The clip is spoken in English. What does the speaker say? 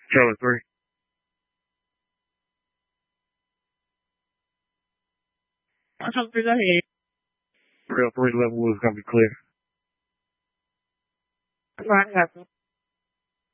Trailer 3. I told you that he. Trail 3 level was going to be clear. Right, happened.